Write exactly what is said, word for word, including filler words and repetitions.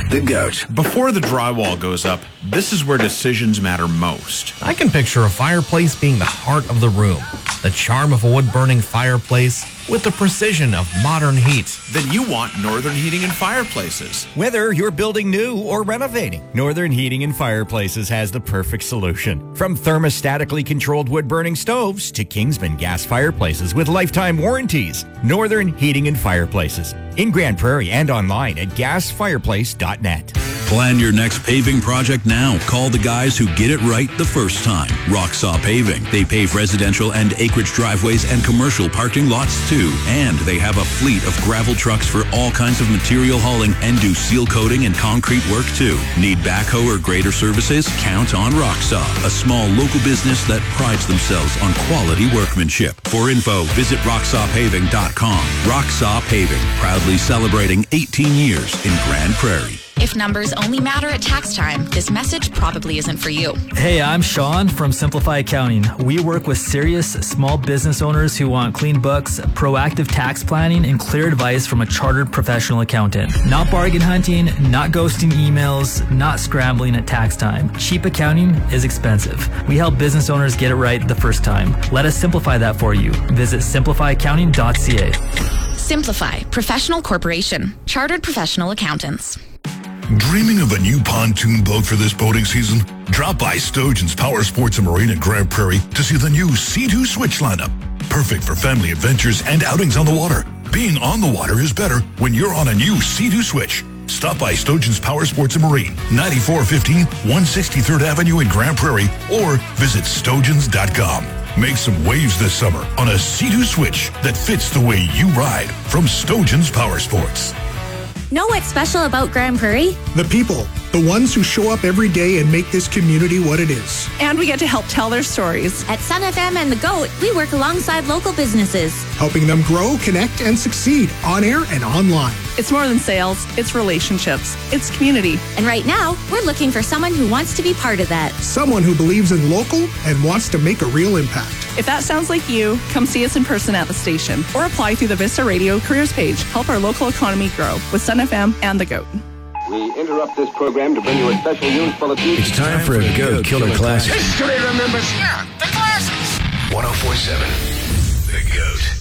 The Goat. Before the drywall goes up, this is where decisions matter most. I can picture a fireplace being the heart of the room. The charm of a wood-burning fireplace with the precision of modern heat. Then you want Northern Heating and Fireplaces. Whether you're building new or renovating, Northern Heating and Fireplaces has the perfect solution. From thermostatically controlled wood-burning stoves to Kingsman gas fireplaces with lifetime warranties, Northern Heating and Fireplaces. In Grand Prairie and online at gas fireplace dot net. Plan your next paving project now. Call the guys who get it right the first time. Rocksaw Paving. They pave residential and acreage driveways and commercial parking lots too. And they have a fleet of gravel trucks for all kinds of material hauling and do seal coating and concrete work too. Need backhoe or grader services? Count on Rocksaw, a small local business that prides themselves on quality workmanship. For info, visit rocksaw paving dot com. Rocksaw Paving, proudly celebrating eighteen years in Grand Prairie. If numbers only matter at tax time, this message probably isn't for you. Hey, I'm Sean from Simplify Accounting. We work with serious small business owners who want clean books, proactive tax planning, and clear advice from a chartered professional accountant. Not bargain hunting, not ghosting emails, not scrambling at tax time. Cheap accounting is expensive. We help business owners get it right the first time. Let us simplify that for you. Visit simplify accounting dot c a. Simplify, professional corporation, chartered professional accountants. Dreaming of a new pontoon boat for this boating season? Drop by Stojan's Power Sports and Marine in Grand Prairie to see the new C two Switch lineup. Perfect for family adventures and outings on the water. Being on the water is better when you're on a new C two Switch. Stop by Stojan's Power Sports and Marine, ninety-four fifteen one hundred sixty-third Avenue in Grand Prairie, or visit stojans dot com. Make some waves this summer on a C two Switch that fits the way you ride from Stojan's Power Sports. Know what's special about Grand Prairie? The people, the ones who show up every day and make this community what it is. And we get to help tell their stories. At Sun F M and The Goat, we work alongside local businesses, helping them grow, connect, and succeed on air and online. It's more than sales, it's relationships, it's community. And right now, we're looking for someone who wants to be part of that. Someone who believes in local and wants to make a real impact. If that sounds like you, come see us in person at the station or apply through the Vista Radio careers page. Help our local economy grow with Sun F M and The Goat. We interrupt this program to bring you a special news bulletin. It's time for a Goat Killer Classic. History remembers. Yeah, the classics. one oh four point seven The Goat.